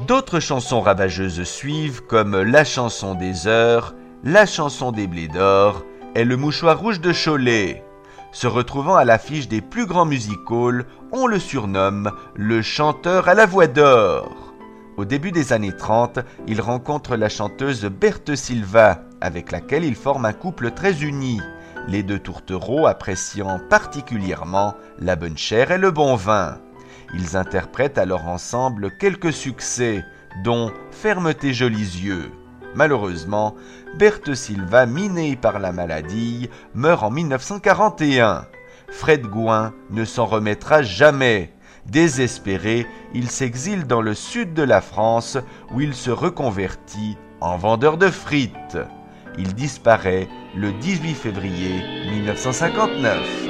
D'autres chansons ravageuses suivent comme La chanson des heures, La chanson des blés d'or et Le mouchoir rouge de Cholet. Se retrouvant à l'affiche des plus grands music-halls, on le surnomme le chanteur à la voix d'or. Au début des années 30, il rencontre la chanteuse Berthe Silva, avec laquelle il forme un couple très uni, les deux tourtereaux appréciant particulièrement la bonne chère et le bon vin. Ils interprètent alors ensemble quelques succès, dont Ferme tes jolis yeux. Malheureusement, Berthe Silva, minée par la maladie, meurt en 1941. Fred Gouin ne s'en remettra jamais. Désespéré, il s'exile dans le sud de la France où il se reconvertit en vendeur de frites. Il disparaît le 18 février 1959.